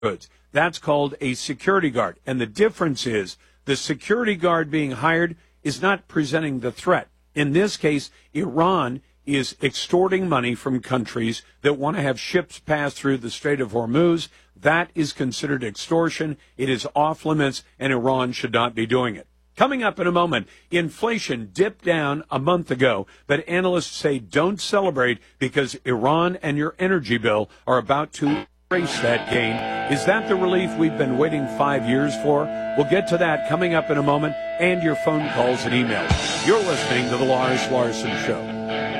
goods. That's called a security guard. And the difference is the security guard being hired is not presenting the threat. In this case, Iran is extorting money from countries that want to have ships pass through the Strait of Hormuz. That is considered extortion. It is off limits, and Iran should not be doing it. Coming up in a moment, inflation dipped down a month ago, but analysts say don't celebrate because Iran and your energy bill are about to erase that gain. Is that the relief we've been waiting 5 years for? We'll get to that coming up in a moment, and your phone calls and emails. You're listening to The Lars Larson Show.